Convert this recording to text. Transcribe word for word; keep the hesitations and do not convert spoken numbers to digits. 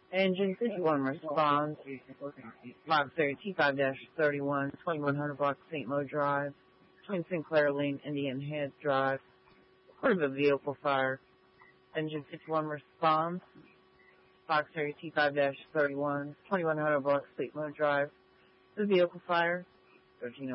Engine fifty-one responds. five thirty T five thirty-one, twenty-one hundred block Saint Mo Drive, Twin Sinclair Lane, Indian Head Drive. Report of a vehicle fire. Engine fifty-one responds. five thirty T five thirty-one, twenty-one hundred block Saint Mo Drive. The vehicle fire. thirteen